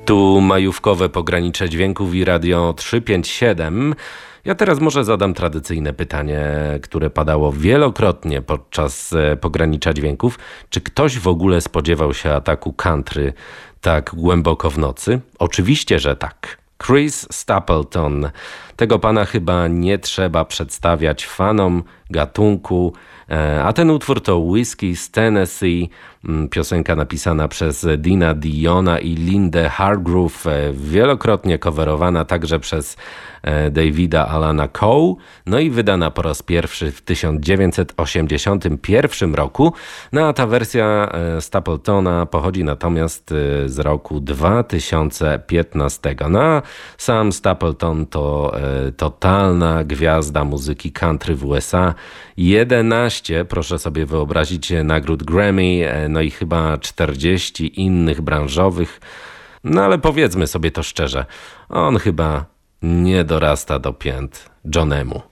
Tu majówkowe pogranicze dźwięków i Radio 357. Ja teraz może zadam tradycyjne pytanie, które padało wielokrotnie podczas pogranicza dźwięków. Czy ktoś w ogóle spodziewał się ataku country tak głęboko w nocy? Oczywiście, że tak. Chris Stapleton. Tego pana chyba nie trzeba przedstawiać fanom gatunku, a ten utwór to Whiskey z Tennessee, piosenka napisana przez Dina Diona i Lindę Hargrove, wielokrotnie coverowana także przez Davida Alana Coe, no i wydana po raz pierwszy w 1981 roku. No a ta wersja Stapletona pochodzi natomiast z roku 2015. No a sam Stapleton to totalna gwiazda muzyki country w USA. 11, proszę sobie wyobrazić, nagród Grammy, no i chyba 40 innych branżowych. No ale powiedzmy sobie to szczerze, on chyba nie dorasta do pięt Johnemu.